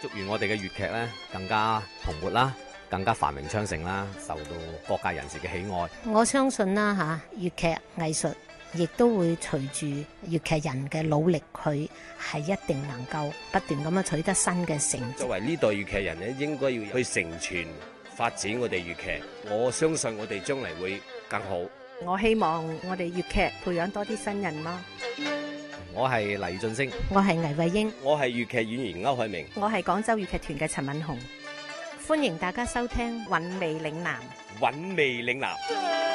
祝願我哋嘅粵劇咧更加蓬勃啦，更加繁榮昌盛啦，受到各界人士嘅喜愛。 我相信啦嚇，粵劇藝術亦都會隨住粵劇人嘅努力，佢係一定能夠不斷咁樣取得新嘅成績。 作為呢代粵劇人咧，應該要去承傳發展我哋粵劇。我相信我哋將嚟會更好。 我希望我哋粵劇培養多啲新人咯。 我係黎俊升， 我係倪慧英， 我係粵劇演員歐海明， 我係廣州粵劇團嘅陳敏紅。 歡迎大家收聽《韻味嶺南》。 韻味嶺南。